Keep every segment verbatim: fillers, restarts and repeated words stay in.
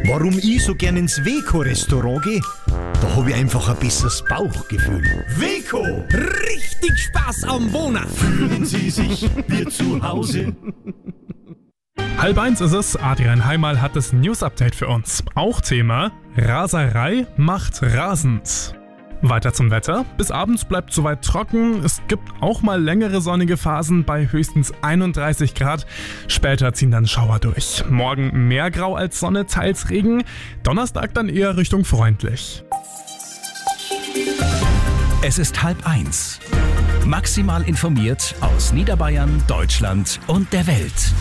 Warum ich so gern ins Weco-Restaurant gehe? Da habe ich einfach ein besseres Bauchgefühl. Weco! Richtig Spaß am Wohnen! Fühlen Sie sich wie zu Hause? Halb eins ist es, Adrian Heimal hat das News-Update für uns. Auch Thema: Raserei macht rasend. Weiter zum Wetter. Bis abends bleibt soweit trocken. Es gibt auch mal längere sonnige Phasen bei höchstens einunddreißig Grad. Später ziehen dann Schauer durch. Morgen mehr Grau als Sonne, teils Regen. Donnerstag dann eher Richtung freundlich. Es ist halb eins. Maximal informiert aus Niederbayern, Deutschland und der Welt.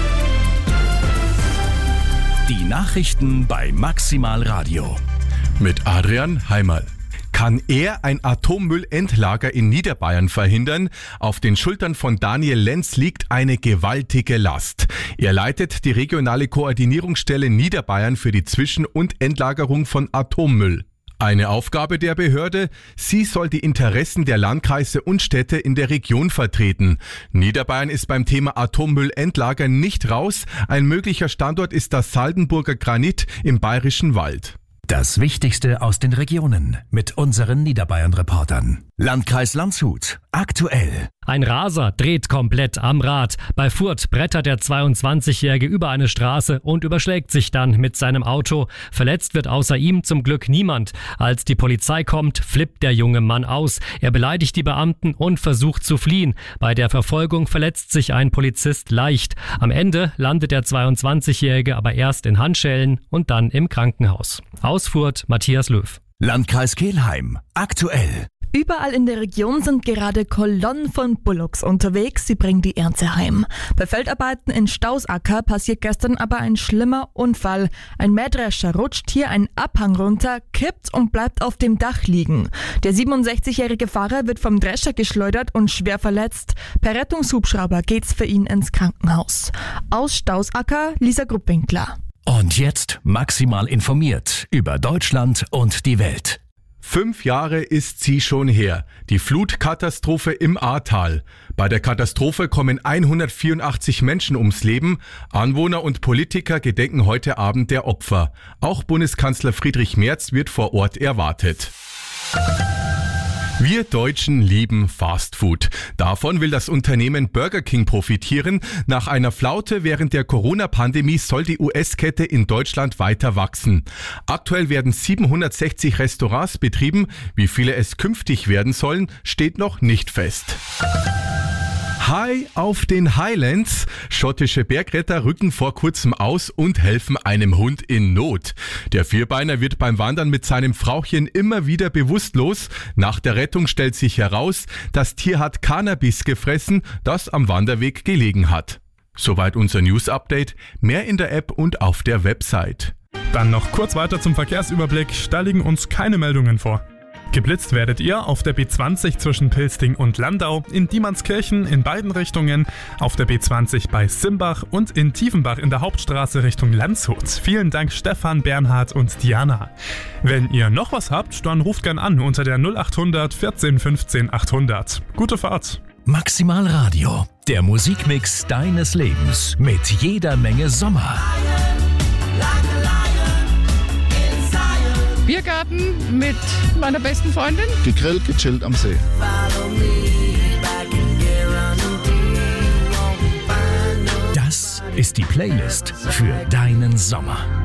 Die Nachrichten bei Maximal Radio. Mit Adrian Heimal. Kann er ein Atommüllendlager in Niederbayern verhindern? Auf den Schultern von Daniel Lenz liegt eine gewaltige Last. Er leitet die regionale Koordinierungsstelle Niederbayern für die Zwischen- und Endlagerung von Atommüll. Eine Aufgabe der Behörde: Sie soll die Interessen der Landkreise und Städte in der Region vertreten. Niederbayern ist beim Thema Atommüllendlager nicht raus. Ein möglicher Standort ist das Saldenburger Granit im Bayerischen Wald. Das Wichtigste aus den Regionen mit unseren Niederbayern-Reportern. Landkreis Landshut. Aktuell. Ein Raser dreht komplett am Rad. Bei Furth brettert der zweiundzwanzigjährige über eine Straße und überschlägt sich dann mit seinem Auto. Verletzt wird außer ihm zum Glück niemand. Als die Polizei kommt, flippt der junge Mann aus. Er beleidigt die Beamten und versucht zu fliehen. Bei der Verfolgung verletzt sich ein Polizist leicht. Am Ende landet der zweiundzwanzigjährige aber erst in Handschellen und dann im Krankenhaus. Aus Furth, Matthias Löw. Landkreis Kelheim. Aktuell. Überall in der Region sind gerade Kolonnen von Bullocks unterwegs, sie bringen die Ernte heim. Bei Feldarbeiten in Stausacker passiert gestern aber ein schlimmer Unfall. Ein Mähdrescher rutscht hier einen Abhang runter, kippt und bleibt auf dem Dach liegen. Der siebenundsechzigjährige Fahrer wird vom Drescher geschleudert und schwer verletzt. Per Rettungshubschrauber geht's für ihn ins Krankenhaus. Aus Stausacker, Lisa Gruppwinkler. Und jetzt maximal informiert über Deutschland und die Welt. Fünf Jahre ist sie schon her, die Flutkatastrophe im Ahrtal. Bei der Katastrophe kommen hundertvierundachtzig Menschen ums Leben. Anwohner und Politiker gedenken heute Abend der Opfer. Auch Bundeskanzler Friedrich Merz wird vor Ort erwartet. Wir Deutschen lieben Fastfood. Davon will das Unternehmen Burger King profitieren. Nach einer Flaute während der Corona-Pandemie soll die U S-Kette in Deutschland weiter wachsen. Aktuell werden siebenhundertsechzig Restaurants betrieben. Wie viele es künftig werden sollen, steht noch nicht fest. High auf den Highlands. Schottische Bergretter rücken vor kurzem aus und helfen einem Hund in Not. Der Vierbeiner wird beim Wandern mit seinem Frauchen immer wieder bewusstlos. Nach der Rettung stellt sich heraus, das Tier hat Cannabis gefressen, das am Wanderweg gelegen hat. Soweit unser News-Update. Mehr in der App und auf der Website. Dann noch kurz weiter zum Verkehrsüberblick. Da liegen uns keine Meldungen vor. Geblitzt werdet ihr auf der B zwanzig zwischen Pilsting und Landau, in Diemannskirchen in beiden Richtungen, auf der B zwanzig bei Simbach und in Tiefenbach in der Hauptstraße Richtung Landshut. Vielen Dank Stefan, Bernhard und Diana. Wenn ihr noch was habt, dann ruft gern an unter der null achthundert vierzehn fünfzehn achthundert. Gute Fahrt! Maximal Radio, der Musikmix deines Lebens mit jeder Menge Sommer. Biergarten mit meiner besten Freundin. Gegrillt, gechillt am See. Das ist die Playlist für deinen Sommer.